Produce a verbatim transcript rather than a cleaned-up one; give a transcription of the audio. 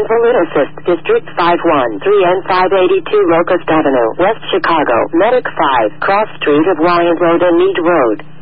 Balloon Assist, District five one three and five eighty-two Locust Avenue, West Chicago, Medic five, Cross Street of Wyandotte and Mead Road.